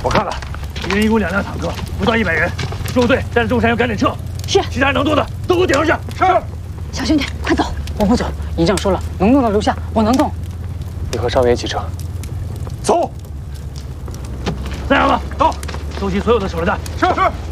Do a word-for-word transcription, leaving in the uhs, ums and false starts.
我看看，敌人一共两辆坦克，不到一百人，中队带着中山要赶紧撤。 是。 其他人能动的都给我顶上去。是。 小兄弟，快走！ 我不走，营长说了，能动的留下，我能动。 你和少爷一起撤。 走。三阳子，到，收集所有的手榴弹。是是。